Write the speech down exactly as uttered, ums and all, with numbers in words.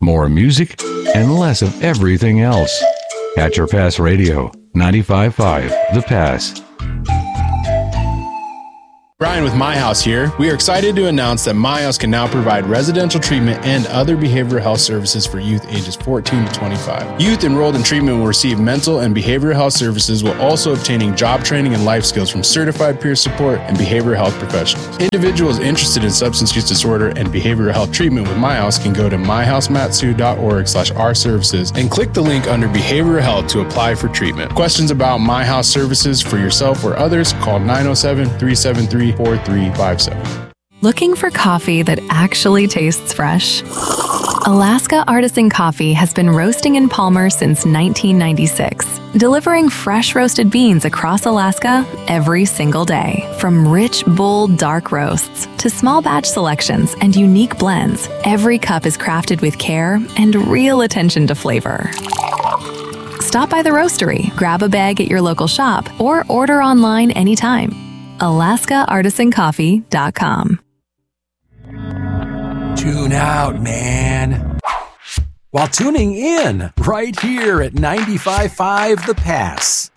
more music, and less of everything else. At Your Pass Radio, ninety-five point five The Pass. Brian with My House here. We are excited to announce that My House can now provide residential treatment and other behavioral health services for youth ages fourteen to twenty-five. Youth enrolled in treatment will receive mental and behavioral health services while also obtaining job training and life skills from certified peer support and behavioral health professionals. Individuals interested in substance use disorder and behavioral health treatment with My House can go to my house matsu dot org slash our services and click the link under behavioral health to apply for treatment. Questions about My House services for yourself or others, call nine oh seven, three seven three, four three five seven. Looking for coffee that actually tastes fresh? Alaska Artisan Coffee has been roasting in Palmer since nineteen ninety-six, delivering fresh roasted beans across Alaska every single day. From rich, bold, dark roasts to small batch selections and unique blends, every cup is crafted with care and real attention to flavor. Stop by the roastery, grab a bag at your local shop, or order online anytime. alaska artisan coffee dot com. Tune out, man. While tuning in right here at ninety-five point five The Pass.